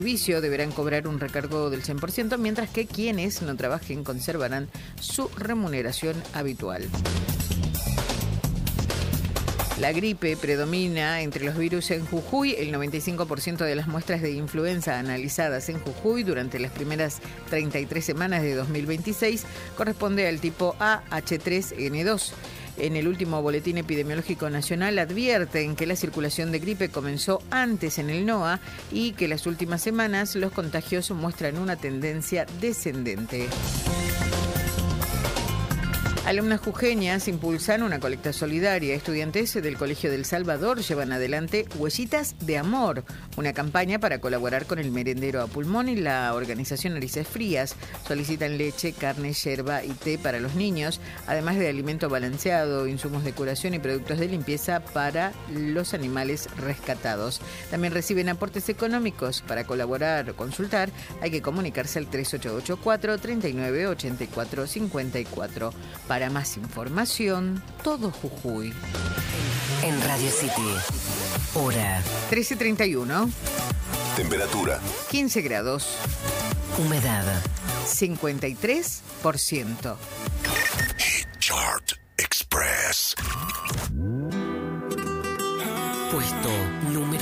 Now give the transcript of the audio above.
servicio deberán cobrar un recargo del 100%, mientras que quienes no trabajen conservarán su remuneración habitual. La gripe predomina entre los virus en Jujuy. El 95% de las muestras de influenza analizadas en Jujuy durante las primeras 33 semanas de 2026 corresponde al tipo AH3N2. En el último boletín epidemiológico nacional advierten que la circulación de gripe comenzó antes en el NOA y que las últimas semanas los contagios muestran una tendencia descendente. Alumnas jujeñas impulsan una colecta solidaria. Estudiantes del Colegio del Salvador llevan adelante Huellitas de Amor, una campaña para colaborar con el merendero a pulmón y la organización Narices Frías. Solicitan leche, carne, yerba y té para los niños, además de alimento balanceado, insumos de curación y productos de limpieza para los animales rescatados. También reciben aportes económicos. Para colaborar o consultar hay que comunicarse al 3884 39 84 54. Para más información, todo Jujuy. En Radio City, hora 13:31. Temperatura 15 grados. Humedad 53%. Chart Express. Puesto número